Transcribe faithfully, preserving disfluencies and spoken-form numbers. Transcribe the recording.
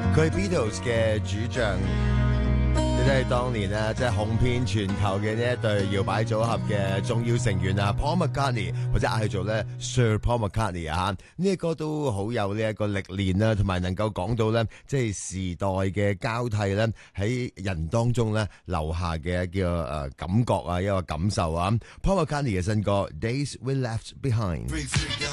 佢係 Beatles 嘅主將，亦都係當年啊，即係紅遍全球嘅呢一對搖擺組合嘅重要成員啊 ，Paul McCartney 或者嗌佢做咧 Sir Paul McCartney 啊，呢個歌都好有呢一個歷練啦，同埋能夠講到咧，即係時代嘅交替咧喺人當中咧留下嘅一個誒感覺啊，一個感受啊 ，Paul McCartney 嘅新歌 Days We Left Behind。